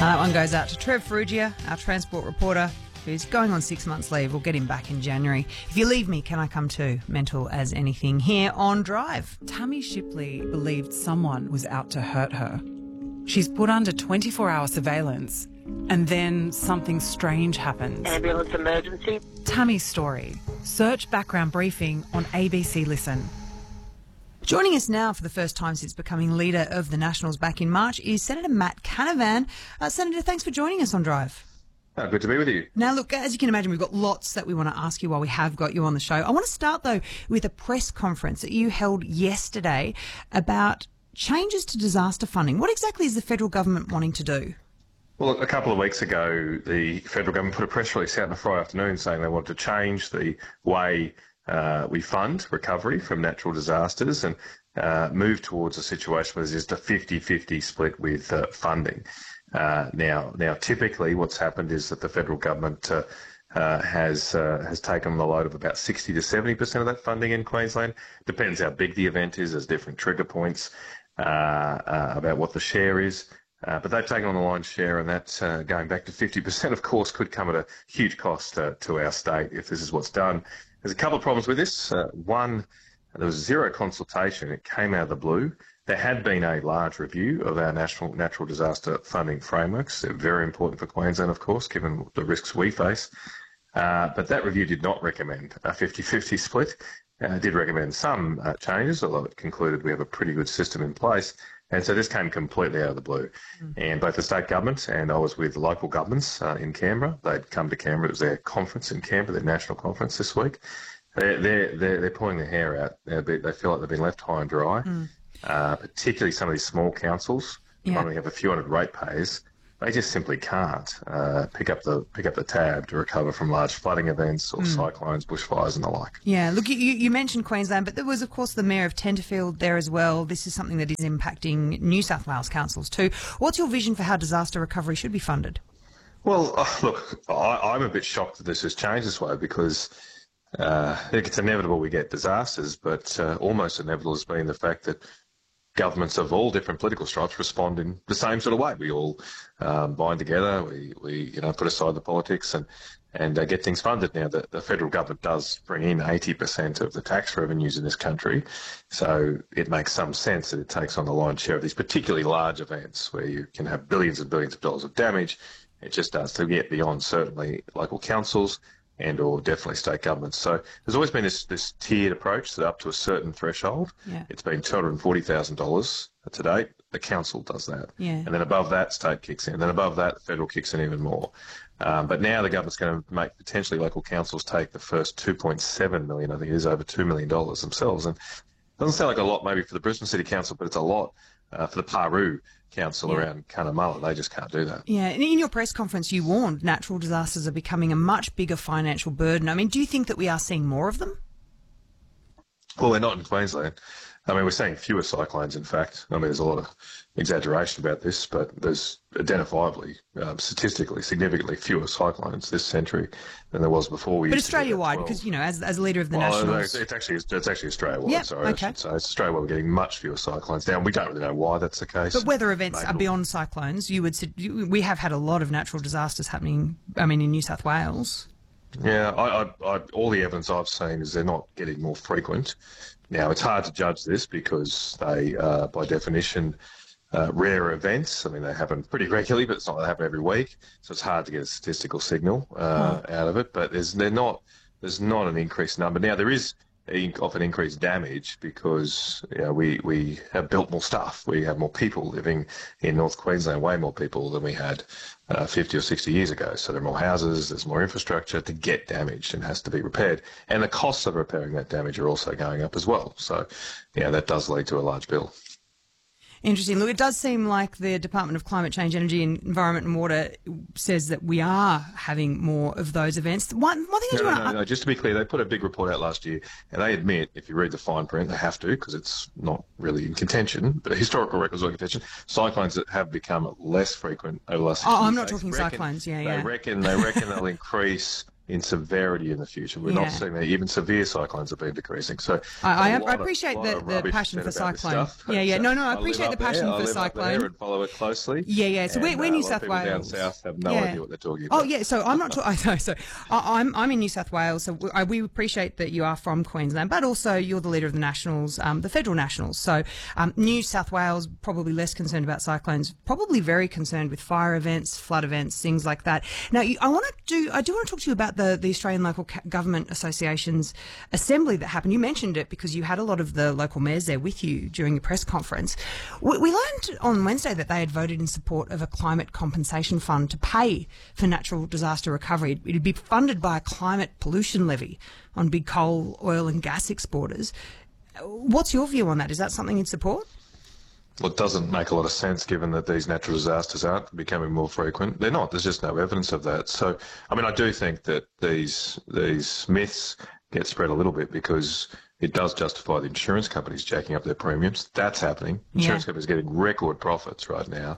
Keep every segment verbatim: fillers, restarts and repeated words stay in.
that one goes out to Trev Ferrugia, our transport reporter, who's going on six months leave. We'll get him back in January. If you leave me, can I come too? Mental as anything here on Drive. Tammy Shipley believed someone was out to hurt her. She's put under twenty-four hour surveillance, and then something strange happens. Ambulance emergency. Tammy's story. Search background briefing on A B C Listen. Joining us now for the first time since becoming leader of the Nationals back in March is Senator Matt Canavan. Uh, Senator, thanks for joining us on Drive. Oh, good to be with you. Now, look, as you can imagine, we've got lots that we want to ask you while we have got you on the show. I want to start, though, with a press conference that you held yesterday about changes to disaster funding. What exactly is the federal government wanting to do? Well, a couple of weeks ago, the federal government put a press release out on a Friday afternoon saying they wanted to change the way uh, we fund recovery from natural disasters and uh, move towards a situation where there's just a fifty-fifty split with uh, funding. Uh, now, now, typically what's happened is that the federal government uh, uh, has uh, has taken the load of about sixty to seventy percent of that funding in Queensland. Depends how big the event is. There's different trigger points uh, uh, about what the share is. Uh, but they've taken on the lion's share, and that uh, going back to fifty percent, of course, could come at a huge cost uh, to our state if this is what's done. There's a couple of problems with this. Uh, one, there was zero consultation. It came out of the blue. There had been a large review of our national natural disaster funding frameworks. They're very important for Queensland, of course, given the risks we face. Uh, but that review did not recommend a fifty-fifty split. Uh, it did recommend some uh, changes, although it concluded we have a pretty good system in place. And so this came completely out of the blue. Mm. And both the state government and I was with local governments uh, in Canberra. They'd come to Canberra. It was their conference in Canberra, their national conference this week. They're, they're, they're, they're pulling their hair out. They're, they feel like they've been left high and dry, mm. uh, particularly some of these small councils. Yeah. Only have a few hundred ratepayers. They just simply can't uh, pick up the pick up the tab to recover from large flooding events or mm. cyclones, bushfires and the like. Yeah, look, you, you mentioned Queensland, but there was, of course, the Mayor of Tenterfield there as well. This is something that is impacting New South Wales councils too. What's your vision for how disaster recovery should be funded? Well, uh, look, I, I'm a bit shocked that this has changed this way because uh, I think it's inevitable we get disasters, but uh, almost inevitable has been the fact that governments of all different political stripes respond in the same sort of way. We all um, bind together, we, we you know put aside the politics and and uh, get things funded. Now, the, the federal government does bring in eighty percent of the tax revenues in this country, so it makes some sense that it takes on the lion's share of these particularly large events where you can have billions and billions of dollars of damage. It just does to get beyond certainly local councils and or definitely state governments. So there's always been this, this tiered approach that up to a certain threshold, yeah. it's been two hundred forty thousand dollars to date. The council does that. Yeah. And then above that, state kicks in. And then above that, the federal kicks in even more. Um, but now the government's going to make potentially local councils take the first two point seven million dollars, I think it is, over two million dollars themselves. And it doesn't sound like a lot maybe for the Brisbane City Council, but it's a lot uh, for the Paru Council yeah. around Cunnamulla. They just can't do that. Yeah, and in your press conference you warned natural disasters are becoming a much bigger financial burden. I mean, do you think that we are seeing more of them? Well, they're not in Queensland. I mean, we're seeing fewer cyclones, in fact. I mean, there's a lot of exaggeration about this, but there's identifiably, um, statistically, significantly fewer cyclones this century than there was before. We but Australia-wide, because, you know, as as leader of the well, Nationals... It's actually, it's actually Australia-wide, yeah, sorry, okay. I should say. It's Australia-wide, we're getting much fewer cyclones down. We don't really know why that's the case. But weather events Maybe. are beyond cyclones. You would We have had a lot of natural disasters happening, I mean, in New South Wales. Yeah, I, I, I, all the evidence I've seen is they're not getting more frequent. Now, it's hard to judge this because they, uh, by definition, uh, rare events. I mean, they happen pretty regularly, but it's not they happen every week. So it's hard to get a statistical signal uh, oh. out of it. But there's they're not there's not an increased number. Now, there is often increased damage because you know, we we have built more stuff. We have more people living in North Queensland, way more people than we had uh, fifty or sixty years ago. So there are more houses, there's more infrastructure to get damaged and has to be repaired. And the costs of repairing that damage are also going up as well. So, yeah, that does lead to a large bill. Interesting. Look, it does seem like the Department of Climate Change, Energy, Environment and Water says that we are having more of those events. One, one thing I do no, want no, to... no, just to be clear, they put a big report out last year, and they admit, if you read the fine print, they have to, because it's not really in contention, but historical records are in contention, cyclones that have become less frequent over the last Oh, I'm not years. talking reckon, cyclones, yeah, they yeah. Reckon, they reckon they'll increase in severity in the future. We're Yeah. not seeing that. Even severe cyclones have been decreasing. So I, I, a lot I of- appreciate lot the, of the rubbish passion said for about this cyclone. stuff. Yeah, yeah. No, no, I live appreciate up the passion there. I for live up there cyclone. and follow it closely. Yeah, yeah. So we're, And, we're uh, New a lot of South people down Wales. south have no Yeah. idea what they're talking about. Oh yeah, so I'm not. Ta- I know. So I, I'm I'm in New South Wales. So we, I, we appreciate that you are from Queensland, but also you're the leader of the Nationals, um, the federal Nationals. So um, New South Wales probably less concerned about cyclones, probably very concerned with fire events, flood events, things like that. Now you, I want to do. I do want to talk to you about the the Australian Local Ca- Government Association's assembly that happened. You mentioned it because you had a lot of the local mayors there with you during your press conference. We, we learned on Wednesday that they had voted in support of a climate compensation fund to pay for natural disaster recovery. It'd be funded by a climate pollution levy on big coal, oil and gas exporters. What's your view on that? Is that something you'd support? Well, it doesn't make a lot of sense given that these natural disasters aren't becoming more frequent. They're not. There's just no evidence of that. So, I mean, I do think that these these myths get spread a little bit because it does justify the insurance companies jacking up their premiums. That's happening. Insurance Yeah. companies are getting record profits right now.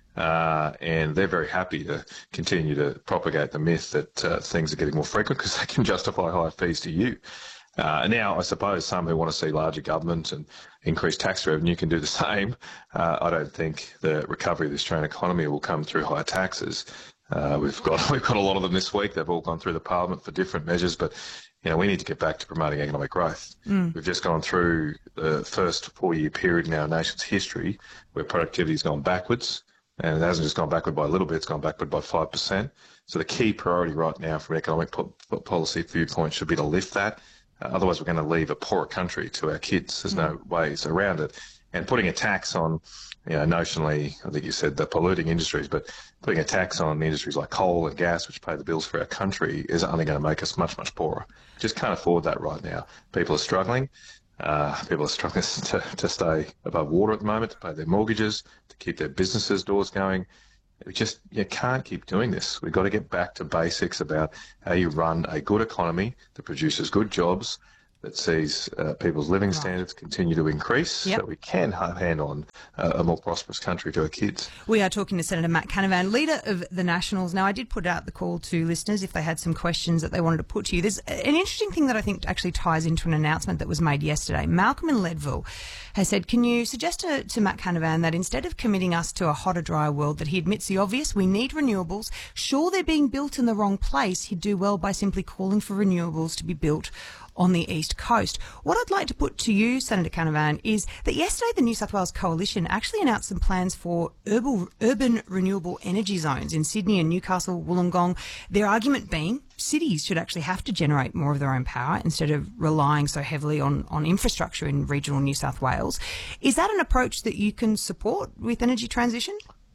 Uh, and they're very happy to continue to propagate the myth that uh, things are getting more frequent because they can justify higher fees to you. Uh, now, I suppose some who want to see larger government and increased tax revenue can do the same. Uh, I don't think the recovery of the Australian economy will come through higher taxes. Uh, we've got we've got a lot of them this week. They've all gone through the Parliament for different measures, but you know we need to get back to promoting economic growth. Mm. We've just gone through the first four-year period in our nation's history where productivity has gone backwards. And it hasn't just gone backward by a little bit, it's gone backward by five percent. So the key priority right now from an economic po- policy viewpoint should be to lift that. Uh, otherwise, we're going to leave a poorer country to our kids. There's no ways around it. And putting a tax on, you know, notionally, I think you said the polluting industries, but putting a tax on industries like coal and gas, which pay the bills for our country, is only going to make us much, much poorer. Just can't afford that right now. People are struggling. Uh, people are struggling to, to stay above water at the moment, to pay their mortgages, to keep their businesses' doors going. We just you can't keep doing this. We've got to get back to basics about how you run a good economy that produces good jobs, that sees uh, people's living Right. standards continue to increase, Yep. so we can ha- hand on uh, a more prosperous country to our kids. We are talking to Senator Matt Canavan, leader of the Nationals. Now, I did put out the call to listeners if they had some questions that they wanted to put to you. There's an interesting thing that I think actually ties into an announcement that was made yesterday. Malcolm in Leadville has said, can you suggest to, to Matt Canavan that instead of committing us to a hotter, drier world, that he admits the obvious, we need renewables. Sure, they're being built in the wrong place. He'd do well by simply calling for renewables to be built on the East Coast. What I'd like to put to you, Senator Canavan, is that yesterday the New South Wales Coalition actually announced some plans for urban, urban renewable energy zones in Sydney and Newcastle, Wollongong. Their argument being cities should actually have to generate more of their own power instead of relying so heavily on, on infrastructure in regional New South Wales. Is that an approach that you can support with energy transition?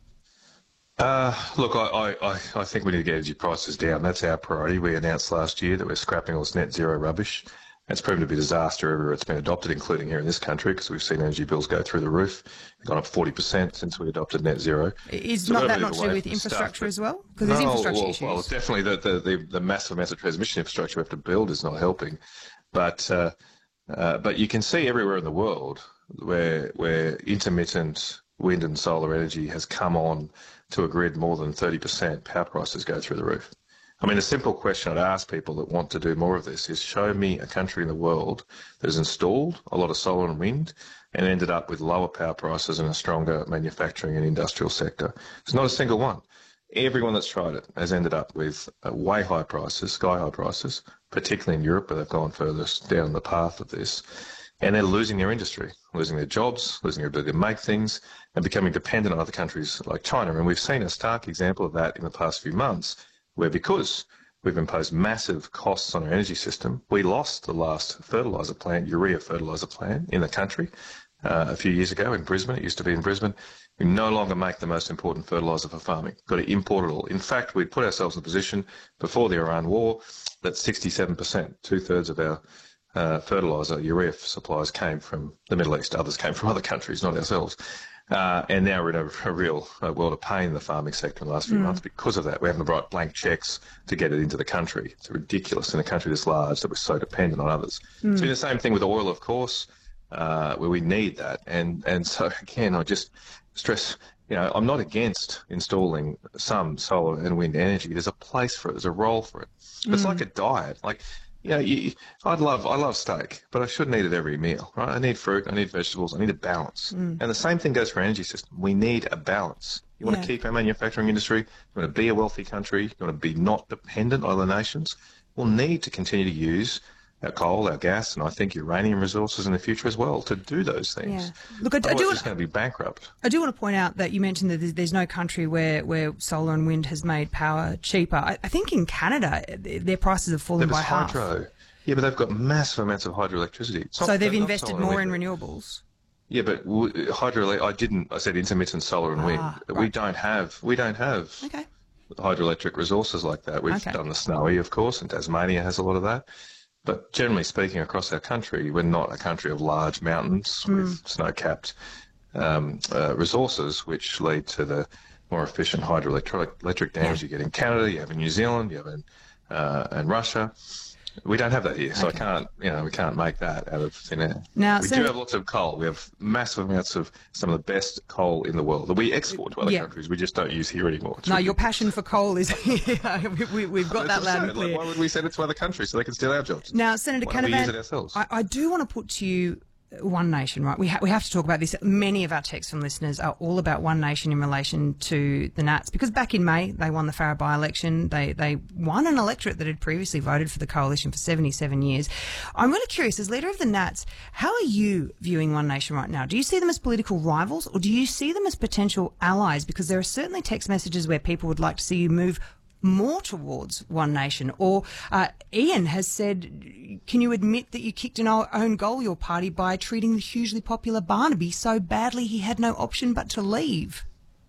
Uh, look, I, I, I think we need to get energy prices down. That's our priority. We announced last year that we're scrapping all this net zero rubbish. It's proven to be a disaster everywhere it's been adopted, including here in this country, because we've seen energy bills go through the roof. They've gone up forty percent since we adopted net zero. Is So not we've that got not to to do move with away from infrastructure stuff, as well? Because there's No, infrastructure well, issues. Well, definitely the, the, the, the massive amounts of transmission infrastructure we have to build is not helping. But uh, uh, but you can see everywhere in the world where where intermittent wind and solar energy has come on to a grid more than thirty percent, power prices go through the roof. I mean, a simple question I'd ask people that want to do more of this is show me a country in the world that has installed a lot of solar and wind and ended up with lower power prices and a stronger manufacturing and industrial sector. There's not a single one. Everyone that's tried it has ended up with uh, way high prices, sky high prices, particularly in Europe where they've gone further down the path of this. And they're losing their industry, losing their jobs, losing their ability to make things, and becoming dependent on other countries like China. And we've seen a stark example of that in the past few months, where because we've imposed massive costs on our energy system, we lost the last fertiliser plant, urea fertiliser plant in the country uh, a few years ago in Brisbane. It used to be in Brisbane. We no longer make the most important fertiliser for farming. Got to import it all. In fact, we put ourselves in a position before the Iran war that sixty-seven percent, two-thirds of our Uh, fertiliser, urea supplies came from the Middle East. Others came from other countries, not ourselves. Uh, and now we're in a, a real uh, world of pain in the farming sector in the last few mm. months because of that. We haven't brought blank cheques to get it into the country. It's ridiculous in a country this large that we're so dependent on others. Mm. So the same thing with oil, of course, uh, where we need that. And, and so, again, I just stress you know, I'm not against installing some solar and wind energy. There's a place for it. There's a role for it. It's Mm. like a diet. Like, you know, you, I'd love, I love steak, but I shouldn't eat it every meal, right? I need fruit, I need vegetables, I need a balance. Mm. And the same thing goes for our energy system. We need a balance. You want Yeah. to keep our manufacturing industry, you want to be a wealthy country, you want to be not dependent on other nations. We'll need to continue to use our coal, our gas, and I think uranium resources in the future as well to do those things. Yeah. Look, I, I Otherwise, do. it's going to be bankrupt. I do want to point out that you mentioned that there's, there's no country where, where solar and wind has made power cheaper. I, I think in Canada, their prices have fallen There by was half. hydro. Yeah, but they've got massive amounts of hydroelectricity. It's not- So they've not invested solar and more in wind. renewables. Yeah, but w- hydro. I didn't. I said intermittent solar and wind. Ah, We right. don't have. We don't have Okay. hydroelectric resources like that. We've Okay. done the Snowy, of course, and Tasmania has a lot of that. But generally speaking, across our country, we're not a country of large mountains Mm. with snow-capped um, uh, resources, which lead to the more efficient hydroelectric electric dams you get in Canada, you have in New Zealand, you have in uh, and Russia. We don't have that here, so Okay. I can't, you know, we can't make that out of thin air. Now, we so- do have lots of coal. We have massive amounts of some of the best coal in the world that we export to other Yeah. countries. We just don't use here anymore. It's No, your ridiculous. passion for coal is. yeah, we, we, we've got that That's what loud I'm and saying. Like, clear. why would we send it to other countries so they can steal our jobs? Now, Senator Why don't we use Canavan, it ourselves? I, I do want to put to you One Nation, right? We, ha- we have to talk about this. Many of our texts from listeners are all about One Nation in relation to the Nats, because back in May, they won the Farrer by-election. They, they won an electorate that had previously voted for the coalition for seventy-seven years. I'm really curious, as leader of the Nats, how are you viewing One Nation right now? Do you see them as political rivals, or do you see them as potential allies? Because there are certainly text messages where people would like to see you move more towards One Nation. Or uh, Ian has said, can you admit that you kicked an o- own goal, your party, by treating the hugely popular Barnaby so badly he had no option but to leave?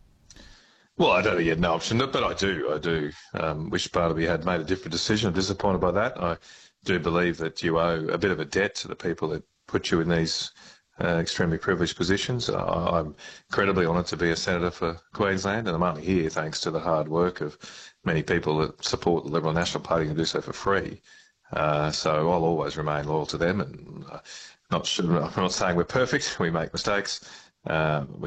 Well, I don't think he had no option, but I do. I do um, wish Barnaby had made a different decision. I'm disappointed by that. I do believe that you owe a bit of a debt to the people that put you in these uh, extremely privileged positions. I, I'm incredibly honoured to be a senator for Queensland, and I'm only here thanks to the hard work of many people that support the Liberal National Party and do so for free. Uh, so I'll always remain loyal to them, and uh, not sure, I'm not saying we're perfect. We make mistakes. Um, we